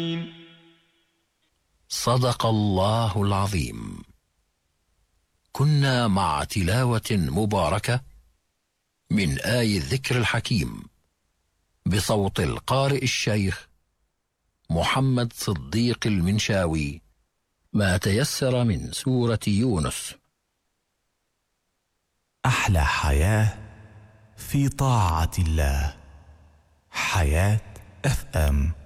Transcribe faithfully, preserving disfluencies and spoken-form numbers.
صدق الله العظيم. كنا مع تلاوة مباركة من آي الذكر الحكيم بصوت القارئ الشيخ محمد صديق المنشاوي، ما تيسر من سورة يونس. أحلى حياة في طاعة الله. حياة اف ام.